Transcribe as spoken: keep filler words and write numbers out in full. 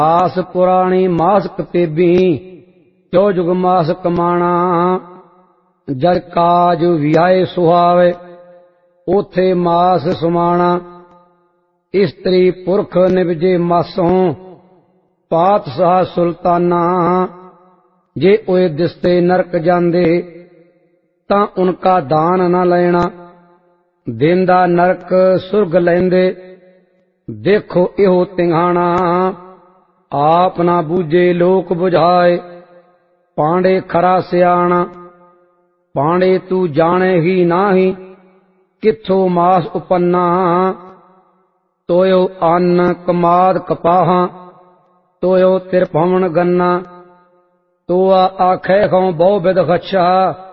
आस पुराणी मास कतेबी क्यों जुग मास कमाना। जर काज विआए सुहावे ओथे मास सुमाना। इस्त्री पुरख निभजे मासों पातशाह सुल्ताना। जे ओए दिसते नरक जांदे तां उनका दान न लेना। देंदा नरक सुरग लैंदे देखो इहो तिंघाना। आप ना बूझे लोक बुझाए पांडे खरा सियाणा। पांडे तू जाने ही नाही किथो मास उपन्ना। तोयो अन्न कमाद कपाहा तोयो तिरपवण गन्ना। तोआ आखे खों बहु बिद खच्छा